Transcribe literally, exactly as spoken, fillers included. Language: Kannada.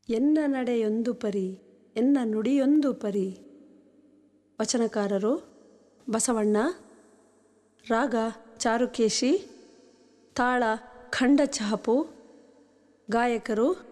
ಎನ್ನ ನಡೆಯೊಂದು ಪರಿ ಎನ್ನ ನುಡಿಯೊಂದು ಪರಿ. ವಚನಕಾರರು ಬಸವಣ್ಣ. ರಾಗ ಚಾರುಕೇಶಿ. ತಾಳ ಖಂಡ ಚಹಪು. ಗಾಯಕರು